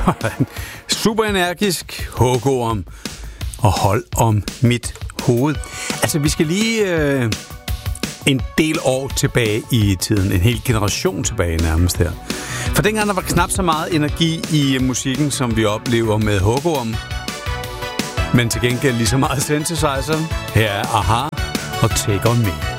Super energisk, hugorm og hold om mit hoved. Altså, vi skal lige en del år tilbage i tiden. En hel generation tilbage nærmest her. For dengang der var knap så meget energi i musikken, som vi oplever med hugorm. Men til gengæld lige så meget synthesizer. Her er Aha og Take On Me.